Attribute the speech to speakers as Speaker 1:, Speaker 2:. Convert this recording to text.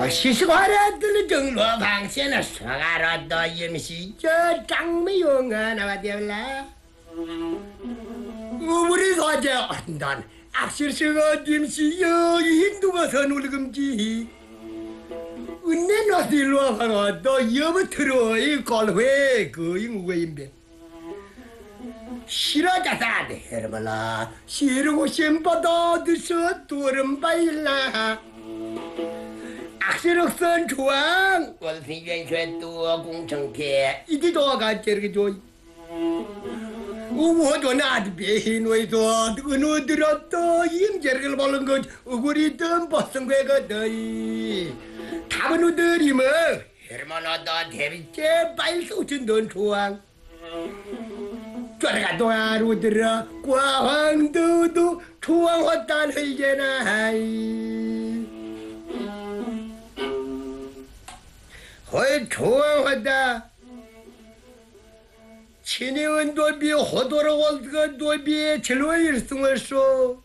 Speaker 1: 시시과라들 정로 방세는 서가로도 임시 저 장미용아 나와대올라 우리 가재 난 악실수가 임시 여기 힌두가 선울금지 은내 나들로 방아 너 여부터로 이 걸회 그 인구인배 싫어자다데 헤르발라 싫고 심바다 드서 두름바일라 악실옥선 조항 원신元学多 공청패 이게 도가 저렇게 줘 우호도 나도 배hinwe도 어느 들었다 임제를 벌는 것 우리 덤 벗은 거거든 답은 우들이 뭐 헤르만하다 대비째 빨리 쏘친 넌 조항 쫄가 도하루 들어 과황도도 조항 왔단 흘게나 헐 조항하다 친이은 도비 호도로 올드가 도비에 절로 일승을 쏘